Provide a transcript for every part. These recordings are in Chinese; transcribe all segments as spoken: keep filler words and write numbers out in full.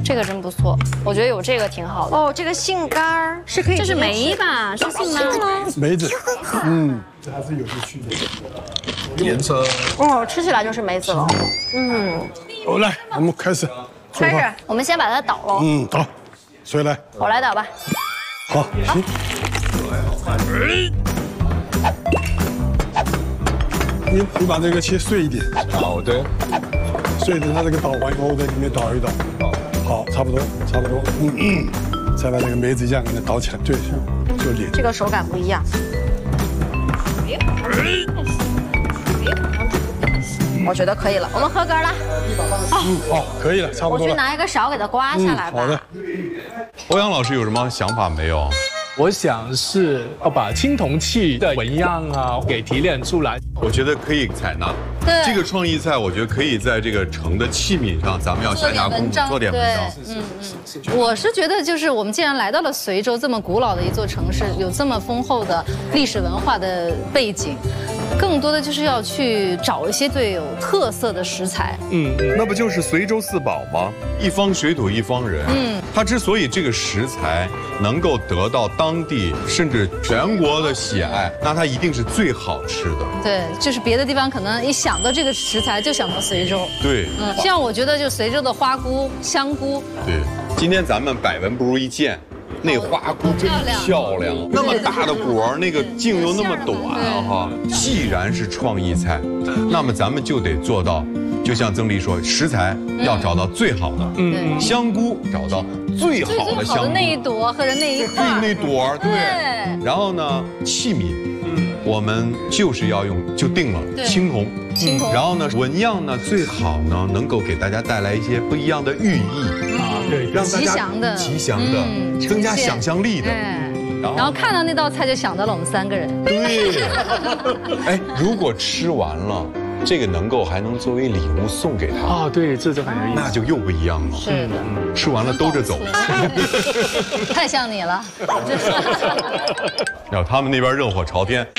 这个真不错，我觉得有这个挺好的。 哦，这个杏干儿是可以， 这是梅吧？是杏吗？ 梅子，嗯，这还是有些区别。 颜色哦，吃起来就是梅子了。嗯， 好，来，我们开始。 开始，我们先把它倒喽。 嗯，倒，谁来？ 我来倒吧。 好，行。你你把这个切碎一点。 好的。 碎的，它这个倒完以后在里面倒一倒。好，差不多，差不多。嗯嗯。再把那个梅子酱给它倒起来，对，就连。 这个手感不一样。我觉得可以了，我们合格了。 嗯，哦，可以了，差不多了。 我去拿一个勺给它刮下来吧。 好的。 欧阳老师有什么想法没有？ 我想是要把青铜器的纹样啊给提炼出来。 我觉得可以采纳。 对， 这个创意菜，我觉得可以在这个盛的器皿上，咱们要下下功夫，做点文章。 嗯嗯，我是觉得，就是我们既然来到了随州这么古老的一座城市，有这么丰厚的历史文化的背景，更多的就是要去找一些最有特色的食材。 嗯，那不就是随州四宝吗？一方水土一方人。嗯，它之所以这个食材能够得到当地甚至全国的喜爱，那它一定是最好吃的。 对，就是别的地方可能一想到这个食材就想到随州。 对， 嗯，像我觉得就随州的花菇、香菇。 对，今天咱们百闻不如一见。那花菇真漂亮，那么大的果，那个茎又那么短哈。既然是创意菜，那么咱们就得做到，就像曾黎说，食材要找到最好的，嗯，香菇找到最好的香菇， 那一朵或者那一块， 那朵对。然后呢，器皿，我们就是要用就定了青铜， 青铜。 然后呢，纹样呢最好呢能够给大家带来一些不一样的寓意啊，对，让大家吉祥的， 吉祥的。增加想象力的， 然后然后看到那道菜就想到了我们三个人。 对，哎，如果吃完了，这个能够还能作为礼物送给他啊，对，这就很有意思， 那就又不一样了。 是的， 吃完了兜着走， 太像你了。 要他们那边热火朝天。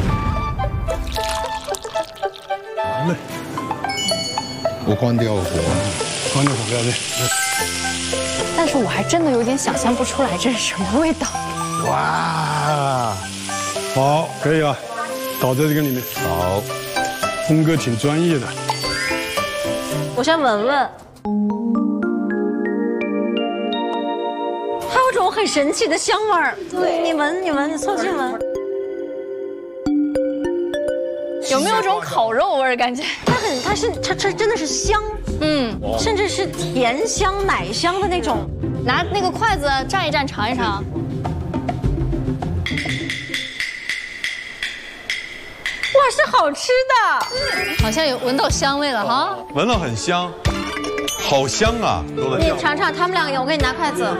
完了， 我关掉火， 关掉火，不要紧。 但是我还真的有点想象不出来这是什么味道。 哇，好，可以了，倒在这个里面。 好， 峰哥挺专业的。 我先闻闻，它有种很神奇的香味儿。对，你闻，你闻，你凑近闻。 有没有种烤肉味儿感觉？ 它很，它是它它真的是香。嗯，甚至是甜香、奶香的那种。 拿那个筷子蘸一蘸，尝一尝。 哇，是好吃的， 好像有闻到香味了哈。 闻到很香，好香啊！ 你尝尝，他们两个，我给你拿筷子。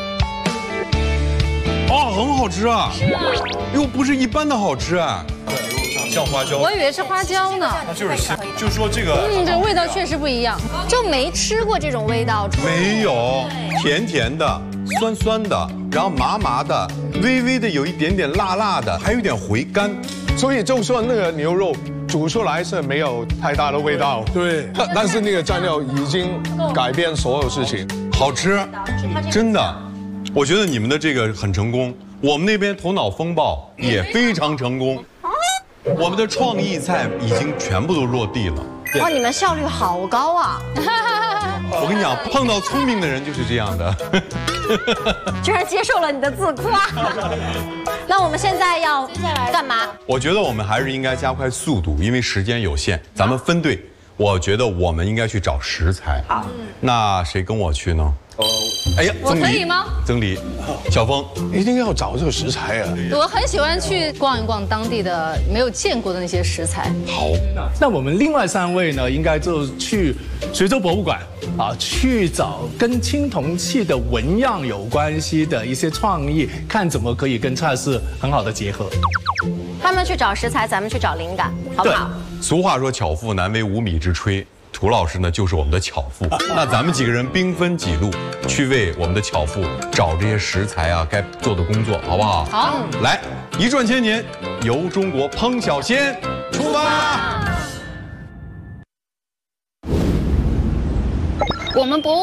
哦，很好吃啊！是啊，又不是一般的好吃啊。像花椒， 我以为是花椒呢。 它就是香，就说这个， 嗯，这味道确实不一样，就没吃过这种味道。 没有，甜甜的，酸酸的，然后麻麻的，微微的有一点点辣辣的，还有一点回甘。 所以就算那个牛肉煮出来是没有太大的味道， 对， 但但是那个蘸料已经改变所有事情， 好吃，真的。我觉得你们的这个很成功，我们那边头脑风暴也非常成功。我们的创意菜已经全部都落地了。 哇，你们效率好高啊！ 我跟你讲，碰到聪明的人就是这样的。 居然接受了你的自夸。那我们现在要干嘛？ 我觉得我们还是应该加快速度，因为时间有限，咱们分队。我觉得我们应该去找食材。好，那谁跟我去呢？哦，哎呀， 我可以吗？ 曾黎，小峰， 一定要找这个食材啊！ 我很喜欢去逛一逛当地的没有见过的那些食材。 好， 那我们另外三位呢，应该就去随州博物馆啊，去找跟青铜器的纹样有关系的一些创意，看怎么可以跟菜式很好的结合。 他们去找食材，咱们去找灵感，好不好？ 俗话说，巧妇难为无米之炊。涂老师呢，就是我们的巧妇。那咱们几个人兵分几路，去为我们的巧妇找这些食材啊，该做的工作，好不好？ 好， 来，一转千年，由中国烹小鲜出发。 我们博物